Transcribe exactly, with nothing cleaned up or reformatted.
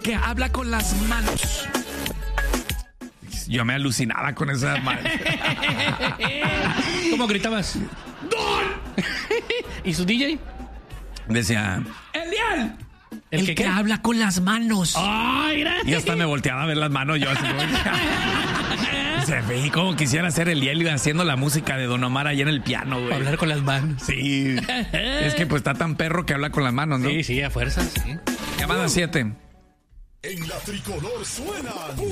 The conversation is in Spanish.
que habla con las manos. Yo me alucinaba con esa madre. ¿Cómo gritabas? ¡Don! ¿Y su D J? Decía, Eliel. ¿El, El que, que qué? habla con las manos. ¡Ay, gracias! Y hasta me volteaba a ver las manos yo así como... Se ve como quisiera ser Eliel haciendo la música de Don Omar ahí en el piano, güey. Hablar con las manos. Sí. Es que pues está tan perro que habla con las manos, ¿no? Sí, sí, a fuerzas, sí. Llamada siete. En la tricolor suenan